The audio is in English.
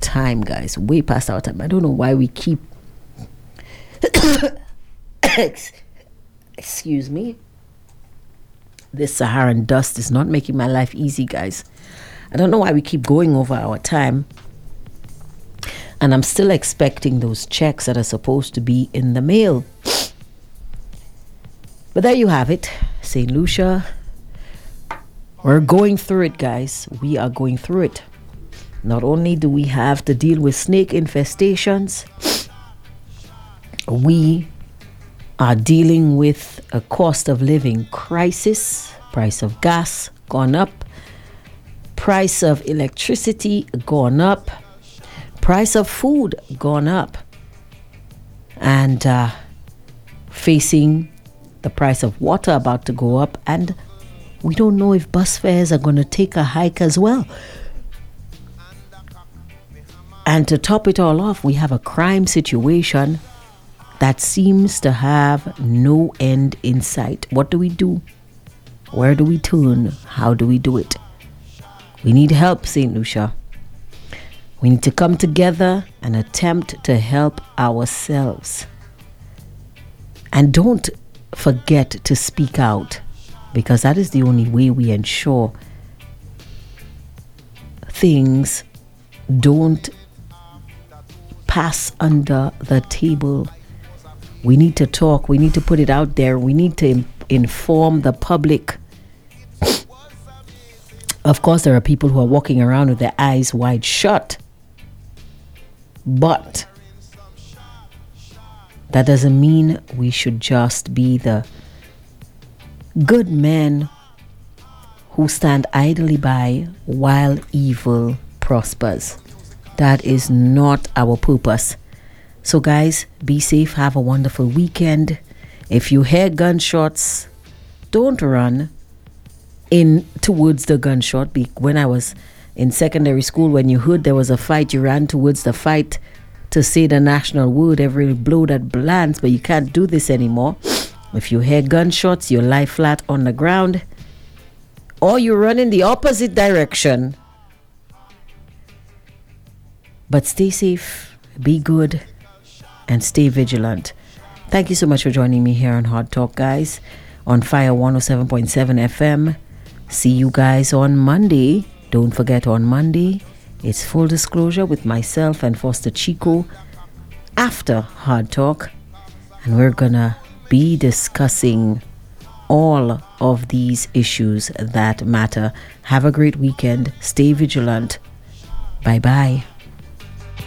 time, guys. Way past our time. I don't know why we keep excuse me. This Saharan dust is not making my life easy, guys. I don't know why we keep going over our time. And I'm still expecting those checks that are supposed to be in the mail. But there you have it. St. Lucia. We're going through it, guys. We are going through it. Not only do we have to deal with snake infestations, we are dealing with a cost of living crisis. Price of gas gone up. Price of electricity gone up. Price of food gone up. And facing the price of water about to go up. And we don't know if bus fares are going to take a hike as well. And to top it all off, we have a crime situation that seems to have no end in sight. What do we do? Where do we turn? How do we do it? We need help, St. Lucia. We need to come together and attempt to help ourselves. And don't forget to speak out, because that is the only way we ensure things don't pass under the table. We need to talk. We need to put it out there. We need to inform the public. Of course, there are people who are walking around with their eyes wide shut. But that doesn't mean we should just be the good men who stand idly by while evil prospers. That is not our purpose. So guys, be safe. Have a wonderful weekend. If you hear gunshots, don't run in towards the gunshot. When I was in secondary school, when you heard there was a fight, you ran towards the fight to say the national word, every blow that lands. But you can't do this anymore. If you hear gunshots, you lie flat on the ground, or you run in the opposite direction. But stay safe, be good, and stay vigilant. Thank you so much for joining me here on Hard Talk, guys, on Fire 107.7 FM. See you guys on Monday. Don't forget, on Monday, it's Full Disclosure with myself and Foster Chico after Hard Talk. And we're gonna be discussing all of these issues that matter. Have a great weekend. Stay vigilant. Bye-bye.